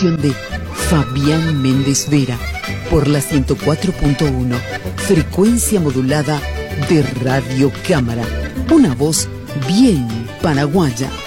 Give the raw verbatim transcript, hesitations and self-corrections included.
conducción de Fabián Méndez Vera, por la ciento cuatro punto uno, frecuencia modulada de Radio Cámara. Una voz bien paraguaya.